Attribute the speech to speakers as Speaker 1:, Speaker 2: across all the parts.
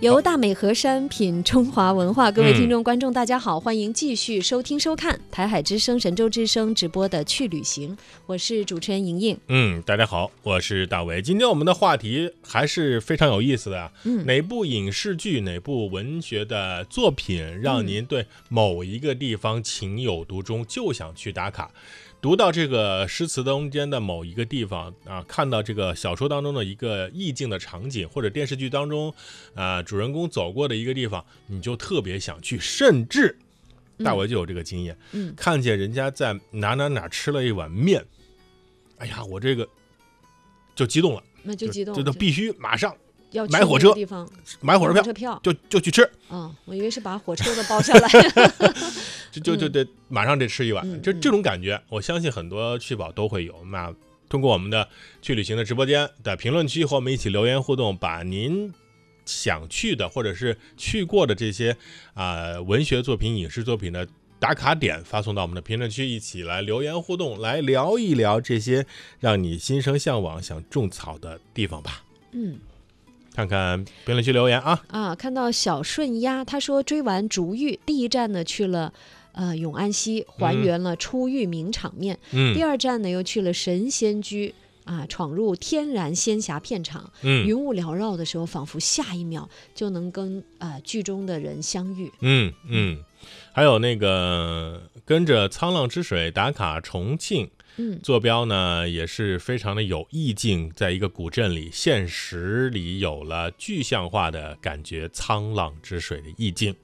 Speaker 1: 由大美河山品中华文化，各位听众观众大家好，欢迎继续收听收看台海之声神州之声直播的去旅行，我是主持人莹莹。
Speaker 2: 大家好，我是大伟。今天我们的话题还是非常有意思的，哪部影视剧哪部文学的作品让您对某一个地方情有独钟，就想去打卡，读到这个诗词中间的某一个地方啊，看到这个小说当中的一个意境的场景，或者电视剧当中主人公走过的一个地方，你就特别想去，甚至大伟就有这个经验，看见人家在哪吃了一碗面，哎呀，我这个就激动了，
Speaker 1: 那就激动了，
Speaker 2: 这都必须马上
Speaker 1: 要
Speaker 2: 买火车
Speaker 1: 地方，
Speaker 2: 买火车票，就去吃。
Speaker 1: 我以为是把火车都包下来，
Speaker 2: 就得马上得吃一碗。这种感觉，我相信很多去宝都会有。那通过我们的去旅行的直播间的评论区和我们一起留言互动，把您想去的或者是去过的这些文学作品、影视作品的打卡点发送到我们的评论区，一起来留言互动，来聊一聊这些让你心生向往、想种草的地方吧。看看评论区留言
Speaker 1: 看到小顺鸭，他说追完竹峪，第一站呢去了永安溪，还原了出狱名场面。第二站呢又去了神仙居闯入天然仙侠片场，云雾缭绕的时候，仿佛下一秒就能跟剧中的人相遇。
Speaker 2: 还有那个跟着沧浪之水打卡重庆，坐标呢也是非常的有意境，在一个古镇里，现实里有了具象化的感觉，沧浪之水的意境。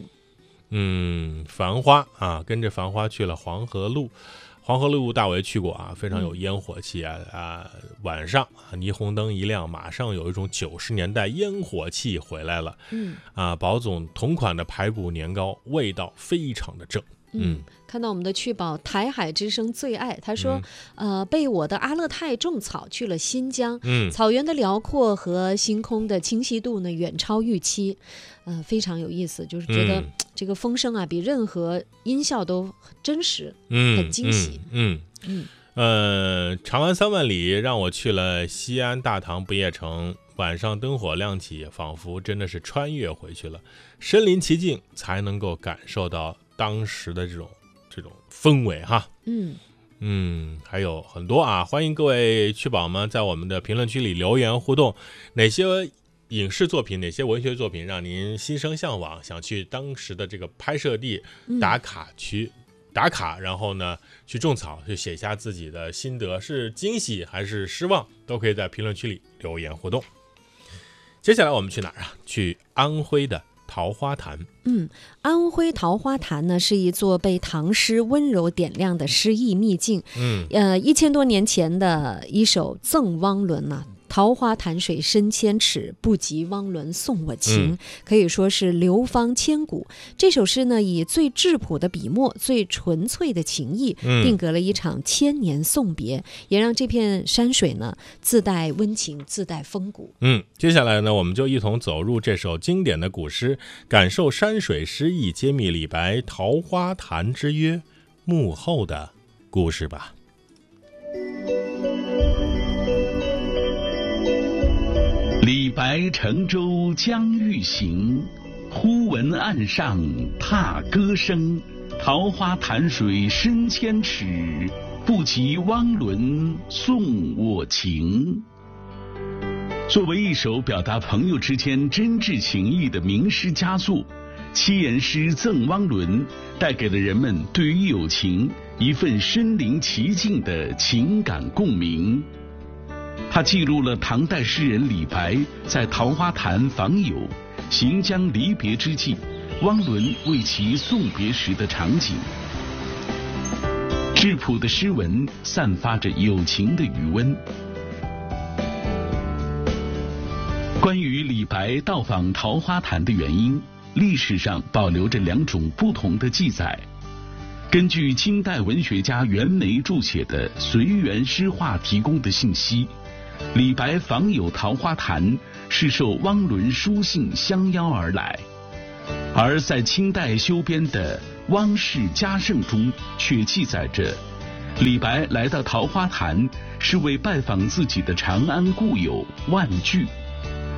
Speaker 2: 繁花跟着繁花去了黄河路。黄河路大为去过非常有烟火气晚上霓虹灯一亮，马上有一种90年代烟火气回来了。宝总同款的排骨年糕，味道非常的正。
Speaker 1: 看到我们的去宝台海之声最爱，他说被我的阿勒泰种草去了新疆，草原的辽阔和星空的清晰度呢远超预期，非常有意思，就是觉得这个风声比任何音效都真实，很惊喜。
Speaker 2: 长安3万里让我去了西安大唐不夜城，晚上灯火亮起，仿佛真的是穿越回去了，身临其境才能够感受到当时的这种氛围还有很多欢迎各位去宝们在我们的评论区里留言互动，哪些影视作品哪些文学作品让您心生向往，想去当时的这个拍摄地打卡，然后呢去种草，去写下自己的心得，是惊喜还是失望，都可以在评论区里留言互动。接下来我们去哪儿去安徽的桃花潭。
Speaker 1: 安徽桃花潭呢是一座被唐诗温柔点亮的诗意秘境。1000多年前的一首赠汪伦桃花潭水深千尺，不及汪伦送我情，可以说是流芳千古。这首诗呢，以最质朴的笔墨、最纯粹的情意，定格了一场千年送别，也让这片山水呢自带温情，自带风骨。
Speaker 2: 接下来呢，我们就一同走入这首经典的古诗，感受山水诗意，揭秘李白《桃花潭之约》幕后的故事吧。
Speaker 3: 李白乘舟将欲行，忽闻岸上踏歌声。桃花潭水深千尺，不及汪伦送我情。作为一首表达朋友之间真挚情谊的名诗佳作，7言诗赠汪伦，带给了人们对于友情一份身临其境的情感共鸣。它记录了唐代诗人李白在桃花潭访友，行将离别之际，汪伦为其送别时的场景。质朴的诗文散发着友情的余温。关于李白到访桃花潭的原因，历史上保留着2种不同的记载。根据清代文学家袁枚注写的《随园诗话》提供的信息，李白访友桃花潭是受汪伦书信相邀而来，而在清代修编的《汪氏家圣》中却记载着，李白来到桃花潭是为拜访自己的长安故友万巨。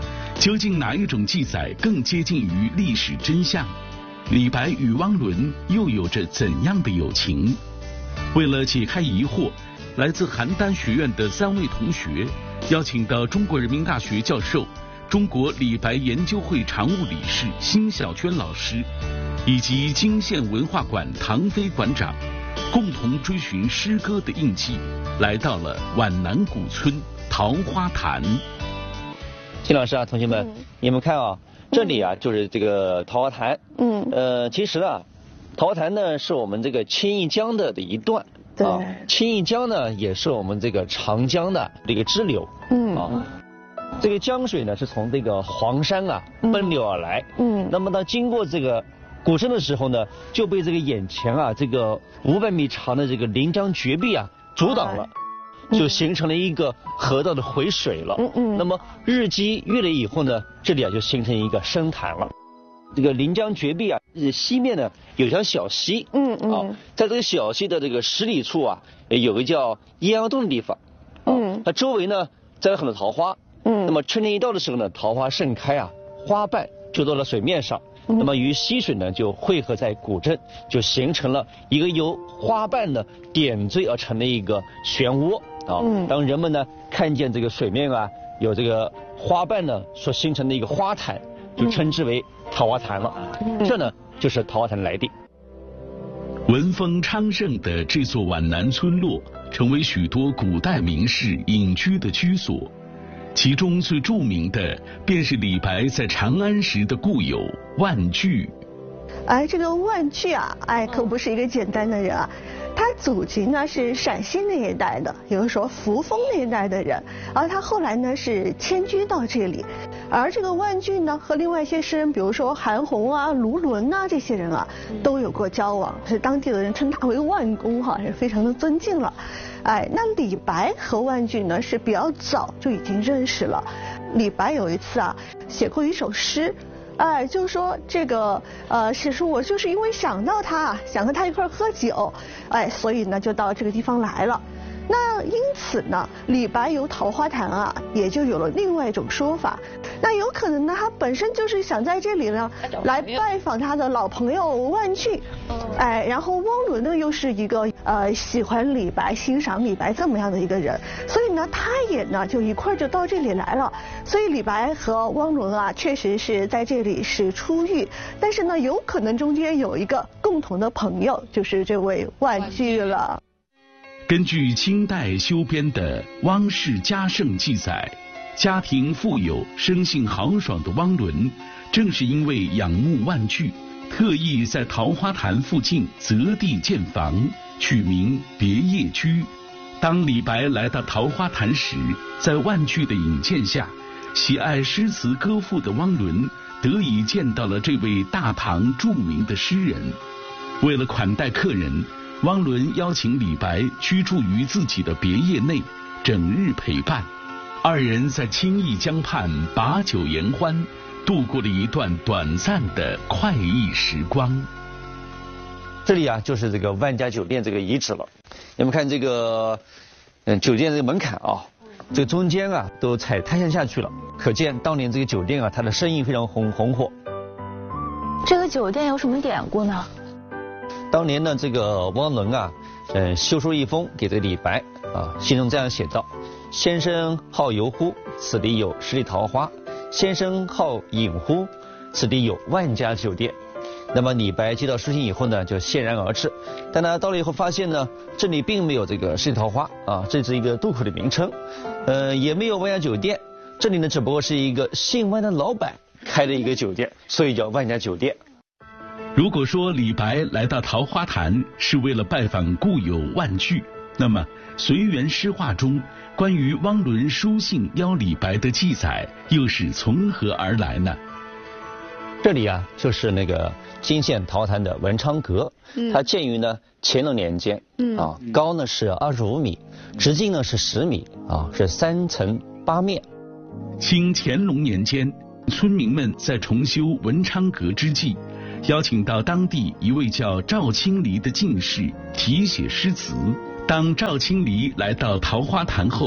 Speaker 3: 究竟哪一种记载更接近于历史真相？李白与汪伦又有着怎样的友情？为了解开疑惑，来自邯郸学院的3位同学邀请到中国人民大学教授、中国李白研究会常务理事辛小娟老师，以及泾县文化馆唐飞馆长，共同追寻诗歌的印记，来到了皖南古村桃花潭。
Speaker 4: 辛老师啊，同学们，你们看啊，这里啊就是这个桃花潭。其实啊，桃花潭呢是我们这个青弋江的一段。对，青弋江呢也是我们这个长江的这个支流。这个江水呢是从这个黄山啊奔流而来。那么呢经过这个古镇的时候呢，就被这个眼前啊这个500米长的这个临江绝壁啊阻挡了。就形成了一个河道的回水了。那么日积月累以后呢，这里啊就形成一个深潭了。这个临江绝壁啊，西面呢有条小溪。在这个小溪的这个10里处啊，有个叫鸳鸯洞的地方。它周围呢栽了很多桃花。那么春天一到的时候呢，桃花盛开啊，花瓣就到了水面上。那么与溪水呢就汇合在古镇，就形成了一个由花瓣呢点缀而成的一个漩涡。当人们呢看见这个水面啊有这个花瓣呢所形成的一个花潭，就称之为桃花潭了。这呢就是桃花潭的来地。
Speaker 3: 文风昌盛的这座皖南村落，成为许多古代名士隐居的居所。其中最著名的便是李白在长安时的故友万句。
Speaker 5: 这个万句啊，可不是一个简单的人啊。他祖籍呢是陕西那一带的，有人说扶风那一带的人，而他后来呢是迁居到这里。而这个万句呢和另外一些诗人，比如说韩翃啊、卢纶啊这些人啊，都有过交往，是当地的人称他为万公哈，是非常的尊敬了。那李白和万句呢是比较早就已经认识了。李白有一次啊写过一首诗。就是说这个写说我就是因为想到他，想和他一块喝酒，所以呢就到这个地方来了。那因此呢，李白游桃花潭啊，也就有了另外一种说法。那有可能呢，他本身就是想在这里呢来拜访他的老朋友万句。然后汪伦呢又是一个喜欢李白、欣赏李白这么样的一个人，所以呢他也呢就一块就到这里来了。所以李白和汪伦啊确实是在这里是初遇，但是呢有可能中间有一个共同的朋友，就是这位万句了。
Speaker 3: 根据清代修编的《汪氏家圣》记载，家庭富有、生性豪爽的汪伦，正是因为仰慕万句，特意在桃花潭附近择地建房，取名别业居。当李白来到桃花潭时，在万句的引荐下，喜爱诗词歌赋的汪伦得以见到了这位大唐著名的诗人。为了款待客人，汪伦邀请李白居住于自己的别业内，整日陪伴。二人在青弋江畔把酒言欢，度过了一段短暂的快意时光。
Speaker 4: 这里啊就是这个万家酒店这个遗址了。你们看这个酒店这个门槛啊，这个中间啊都踩苔藓下去了，可见当年这个酒店啊它的生意非常红火。
Speaker 6: 这个酒店有什么典故呢？
Speaker 4: 当年呢这个汪伦啊修书一封给这个李白啊，信中这样写道：先生好游乎？此地有10里桃花。先生好饮乎？此地有万家酒店。那么李白接到书信以后呢，就欣然而至。但他到了以后发现呢，这里并没有这个10里桃花啊，这是一个渡口的名称，也没有万家酒店。这里呢只不过是一个姓万的老板开的一个酒店，所以叫万家酒店。
Speaker 3: 如果说李白来到桃花潭是为了拜访故友万句，那么随园诗话中关于汪伦书信邀李白的记载又是从何而来呢？
Speaker 4: 这里啊就是那个泾县桃潭的文昌阁，它建于呢乾隆年间，高呢是25米，直径呢是10米，是3层8面。
Speaker 3: 清乾隆年间，村民们在重修文昌阁之际，邀请到当地一位叫赵清黎的进士题写诗词。当赵清黎来到桃花潭后，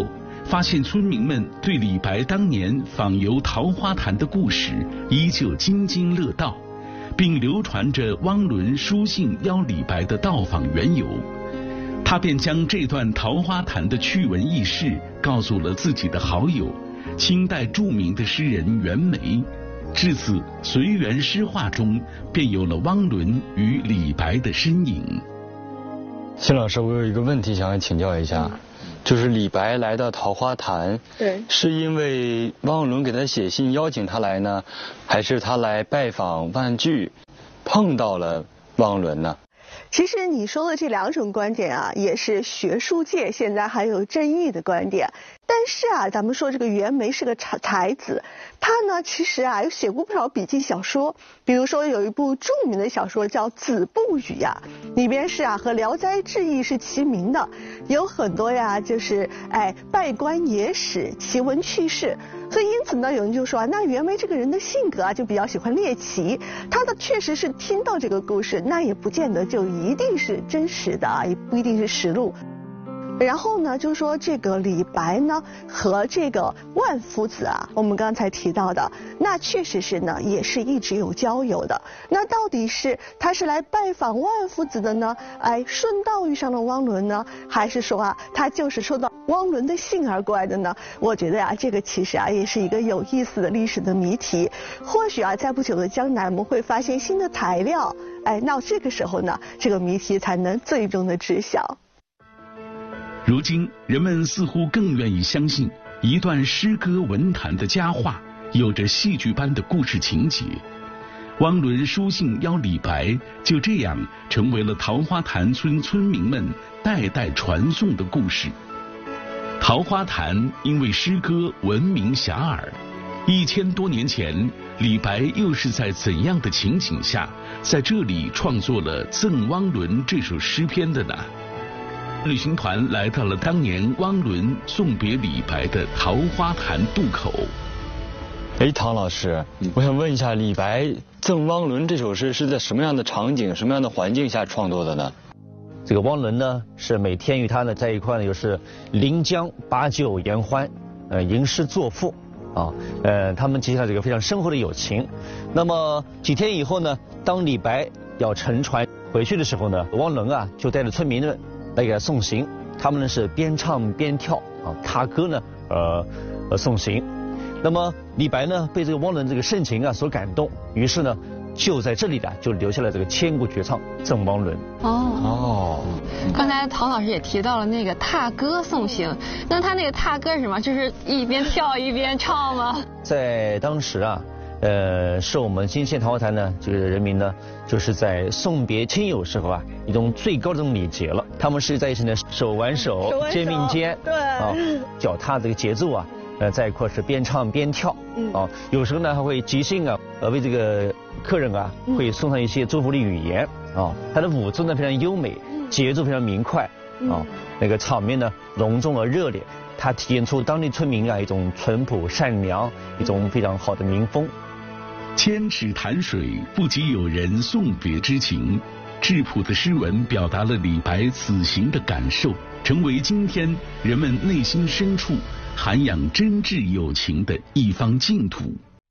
Speaker 3: 发现村民们对李白当年访游桃花潭的故事依旧津津乐道，并流传着汪伦书信邀李白的到访缘由。他便将这段桃花潭的趣闻轶事告诉了自己的好友，清代著名的诗人袁枚。至此，《随园诗话》中便有了汪伦与李白的身影。
Speaker 7: 辛老师，我有一个问题想要请教一下，就是李白来到桃花潭，
Speaker 5: 对，
Speaker 7: 是因为汪伦给他写信邀请他来呢，还是他来拜访万句碰到了汪伦呢？
Speaker 5: 其实你说的这两种观点啊，也是学术界现在还有争议的观点。但是啊，咱们说这个袁枚是个才子，他呢其实啊有写过不少笔记小说，比如说有一部著名的小说叫《子不语》呀，里边是啊和《聊斋志异》是齐名的，有很多呀就是拜官野史、奇闻趣事。所以因此呢，有人就说啊，那袁枚这个人的性格啊就比较喜欢猎奇，他的确实是听到这个故事，那也不见得就一定是真实的啊，也不一定是实录。然后呢，就说这个李白呢和这个万夫子啊，我们刚才提到的，那确实是呢，也是一直有交友的。那到底是他是来拜访万夫子的呢？顺道遇上了汪伦呢，还是说啊，他就是收到汪伦的信而过来的呢？我觉得呀，这个其实啊，也是一个有意思的历史的谜题。或许啊，在不久的将来，我们会发现新的材料，那这个时候呢，这个谜题才能最终的知晓。
Speaker 3: 如今，人们似乎更愿意相信一段诗歌文坛的佳话，有着戏剧般的故事情节。汪伦书信邀李白，就这样成为了桃花潭村村民们代代传颂的故事。桃花潭因为诗歌闻名遐迩，1000多年前，李白又是在怎样的情景下，在这里创作了《赠汪伦》这首诗篇的呢？旅行团来到了当年汪伦送别李白的桃花潭渡口。
Speaker 7: 唐老师，我想问一下，李白《赠汪伦》这首诗是在什么样的场景、什么样的环境下创作的呢？
Speaker 4: 这个汪伦呢，是每天与他呢在一块呢，就是临江把酒言欢，吟诗作赋啊，他们结下这个非常深厚的友情。那么几天以后呢，当李白要乘船回去的时候呢，汪伦啊就带着村民们来给他送行，他们呢是边唱边跳啊，踏歌呢送行。那么李白呢被这个汪伦这个盛情啊所感动，于是呢就在这里呢就留下了这个千古绝唱《赠汪伦》。
Speaker 6: 刚才陶老师也提到了那个踏歌送行，那他那个踏歌是什么？就是一边跳一边唱吗？
Speaker 4: 在当时啊，是我们新县桃花潭呢这个人民呢，就是在送别亲友时候啊一种最高的这种礼节了。他们是在一起呢手挽手，肩并肩，
Speaker 5: 对啊，
Speaker 4: 脚踏这个节奏啊。在一块是边唱边跳，有时候呢还会即兴啊，为这个客人啊会送上一些祝福的语言啊。他的舞姿呢非常优美，节奏非常明快啊，那个场面呢隆重而热烈，它体现出当地村民啊一种淳朴善良，一种非常好的民风。
Speaker 3: 千尺潭水不及友人送别之情，质朴的诗文表达了李白此行的感受，成为今天人们内心深处涵养真挚友情的一方净土。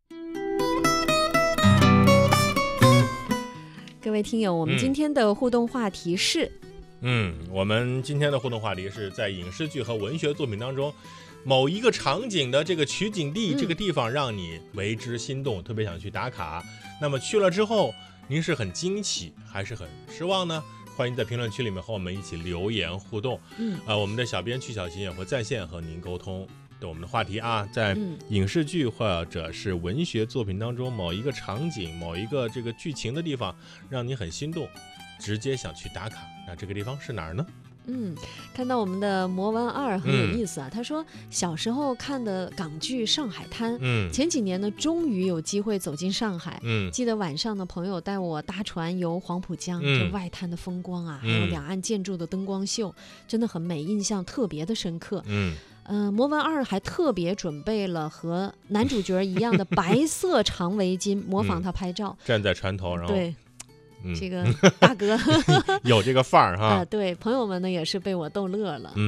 Speaker 1: 各位听友，我们今天的互动话题是，
Speaker 2: 我们今天的互动话题是在影视剧和文学作品当中，某一个场景的这个取景地，这个地方让你为之心动，特别想去打卡。那么去了之后，您是很惊喜还是很失望呢？欢迎在评论区里面和我们一起留言互动。我们的小编曲小琴也会在线和您沟通我们的话题啊，在影视剧或者是文学作品当中，某一个场景、某一个这个剧情的地方让你很心动，直接想去打卡，那这个地方是哪儿呢？
Speaker 1: 看到我们的魔丸2很有意思啊，他说小时候看的港剧《上海滩》，前几年呢终于有机会走进上海，记得晚上的朋友带我搭船游黄浦江，这外滩的风光啊，还有两岸建筑的灯光秀，真的很美，印象特别的深刻。魔丸2还特别准备了和男主角一样的白色长围巾，模仿他拍照，
Speaker 2: 站在船头，然后
Speaker 1: 对。这个大哥
Speaker 2: 有这个范儿哈。
Speaker 1: 对，朋友们呢也是被我逗乐了。